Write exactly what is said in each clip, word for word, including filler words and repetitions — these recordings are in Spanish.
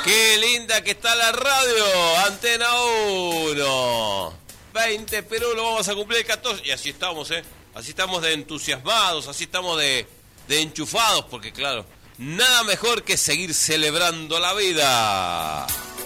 Qué linda que está la radio, Antena uno. veinte, pero lo vamos a cumplir el catorce. Y así estamos, ¿eh? Así estamos de entusiasmados, así estamos de, de enchufados, porque claro, nada mejor que seguir celebrando la vida.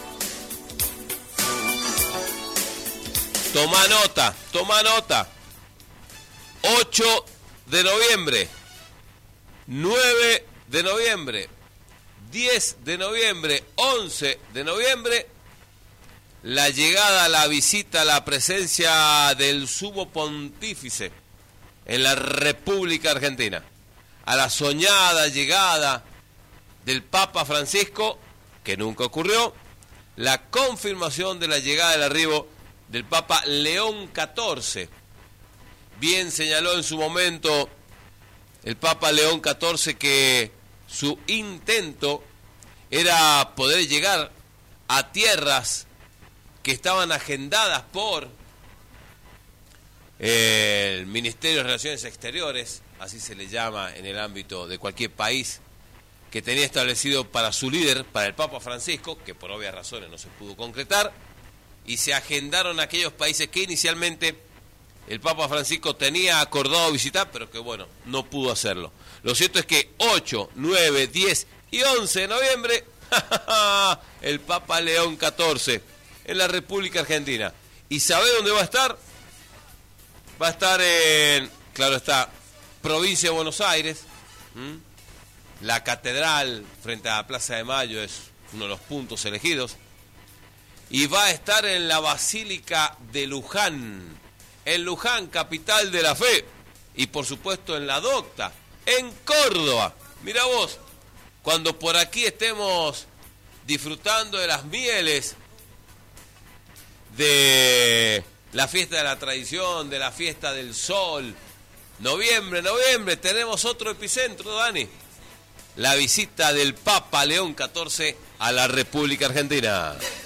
Toma nota, toma nota. ocho de noviembre, nueve de noviembre, diez de noviembre, once de noviembre, la llegada, la visita, la presencia del sumo pontífice en la República Argentina. A la soñada llegada del Papa Francisco, que nunca ocurrió, la confirmación de la llegada del arribo del Papa León catorce. Bien señaló en su momento el Papa León catorce que su intento era poder llegar a tierras que estaban agendadas por el Ministerio de Relaciones Exteriores, así se le llama en el ámbito de cualquier país, que tenía establecido para su líder, para el Papa Francisco, que por obvias razones no se pudo concretar, y se agendaron aquellos países que inicialmente el Papa Francisco tenía acordado visitar, pero que bueno, no pudo hacerlo. Lo cierto es que ocho, nueve, diez y once de noviembre, el Papa León catorce en la República Argentina. ¿Y sabe dónde va a estar? Va a estar en, claro está, provincia de Buenos Aires. ¿Mm? La catedral frente a la Plaza de Mayo es uno de los puntos elegidos. Y va a estar en la Basílica de Luján, en Luján, capital de la fe, y por supuesto en la Docta, en Córdoba. Mira vos, cuando por aquí estemos disfrutando de las mieles de la fiesta de la tradición, de la fiesta del sol, noviembre, noviembre, tenemos otro epicentro, Dani, la visita del Papa León catorce a la República Argentina.